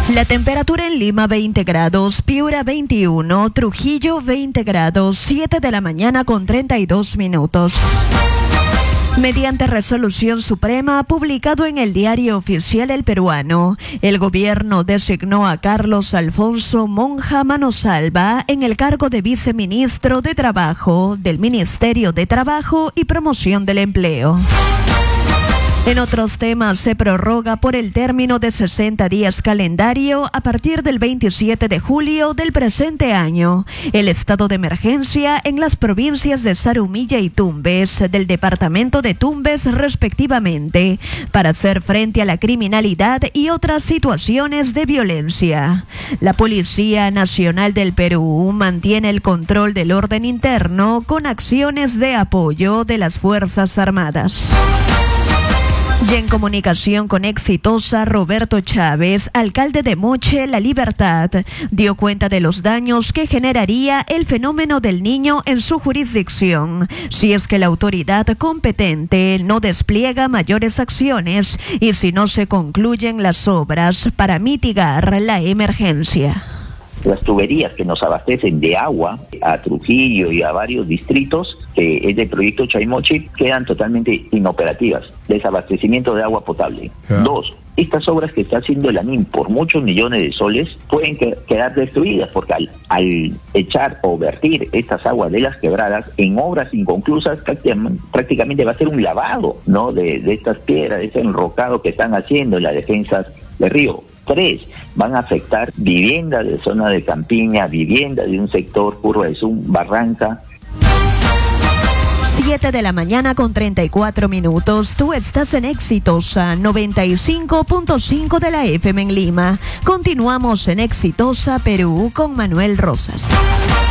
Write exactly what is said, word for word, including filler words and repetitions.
La temperatura en Lima veinte grados, Piura veintiuno, Trujillo veinte grados, siete de la mañana con treinta y dos minutos. Mediante resolución suprema publicado en el Diario Oficial El Peruano, el gobierno designó a Carlos Alfonso Monja Manosalva en el cargo de viceministro de Trabajo del Ministerio de Trabajo y Promoción del Empleo. En otros temas, se prorroga por el término de sesenta días calendario a partir del veintisiete de julio del presente año el estado de emergencia en las provincias de Zarumilla y Tumbes del departamento de Tumbes respectivamente para hacer frente a la criminalidad y otras situaciones de violencia. La Policía Nacional del Perú mantiene el control del orden interno con acciones de apoyo de las Fuerzas Armadas. Y en comunicación con Exitosa, Roberto Chávez, alcalde de Moche, La Libertad, dio cuenta de los daños que generaría el fenómeno del Niño en su jurisdicción, si es que la autoridad competente no despliega mayores acciones y si no se concluyen las obras para mitigar la emergencia. Las tuberías que nos abastecen de agua a Trujillo y a varios distritos, que es del proyecto Chaymochi, quedan totalmente inoperativas. Desabastecimiento de agua potable. Yeah. Dos, estas obras que está haciendo el ANIM por muchos millones de soles pueden que, quedar destruidas porque al, al echar o vertir estas aguas de las quebradas en obras inconclusas prácticamente, prácticamente va a ser un lavado, ¿no? de, de estas piedras, de ese enrocado que están haciendo en las defensas del río. Tres, van a afectar viviendas de zona de Campiña, viviendas de un sector, Curva de Zum, Barranca. siete de la mañana con treinta y cuatro minutos. Tú estás en Exitosa noventa y cinco punto cinco de la F M en Lima. Continuamos en Exitosa Perú con Manuel Rosas.